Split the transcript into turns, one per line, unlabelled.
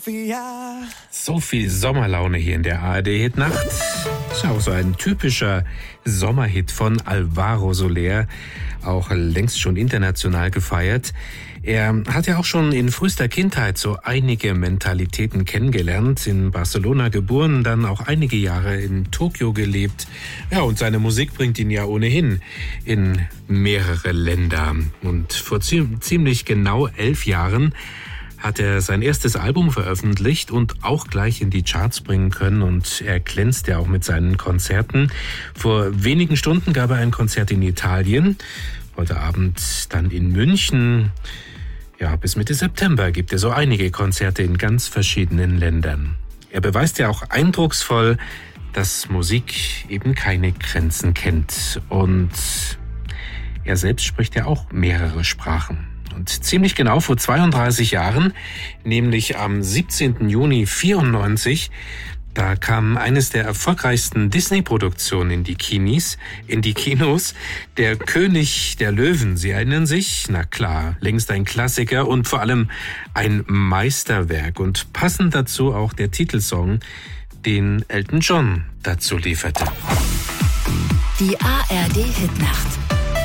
So viel Sommerlaune hier in der ARD-Hitnacht. Ist auch so ein typischer Sommerhit von Alvaro Soler, auch längst schon international gefeiert. Er hat ja auch schon in frühester Kindheit so einige Mentalitäten kennengelernt, in Barcelona geboren, dann auch einige Jahre in Tokio gelebt. Ja, und seine Musik bringt ihn ja ohnehin in mehrere Länder. Und vor ziemlich genau 11 Jahren hat er sein erstes Album veröffentlicht und auch gleich in die Charts bringen können, und er glänzt ja auch mit seinen Konzerten. Vor wenigen Stunden gab er ein Konzert in Italien, heute Abend dann in München. Ja, bis Mitte September gibt er so einige Konzerte in ganz verschiedenen Ländern. Er beweist ja auch eindrucksvoll, dass Musik eben keine Grenzen kennt, und er selbst spricht ja auch mehrere Sprachen. Und ziemlich genau vor 32 Jahren, nämlich am 17. Juni 1994, da kam eines der erfolgreichsten Disney-Produktionen in die Kinos, Der König der Löwen. Sie erinnern sich? Na klar, längst ein Klassiker und vor allem ein Meisterwerk. Und passend dazu auch der Titelsong, den Elton John dazu lieferte.
Die ARD-Hitnacht.